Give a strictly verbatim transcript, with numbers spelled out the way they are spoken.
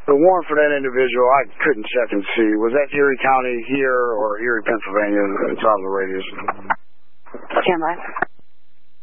The warrant for that individual, I couldn't check and see. Was that Erie County here or Erie, Pennsylvania? It's out of the radius. Stand by.